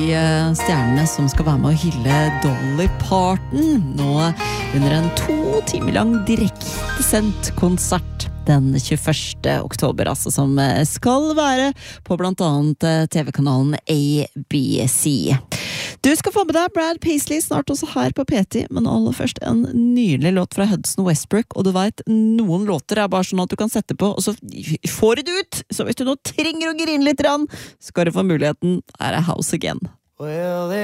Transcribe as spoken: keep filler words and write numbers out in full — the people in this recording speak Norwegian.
eh, stjernene som skal være med å hylle Dolly Parton nå under en to timer lang direktesendt konsert den tjueførste oktober, altså som eh, skal være på blant annet eh, T V-kanalen A B C. Du skal få med deg Brad Paisley snart også her på P T, men aller først en nydelig låt fra Hudson Westbrook, og du vet, noen låter er bare sånn at du kan sette på, og så får du det ut! Så hvis du nå trenger å grine litt, skal du få muligheten. Her er House Again. Well,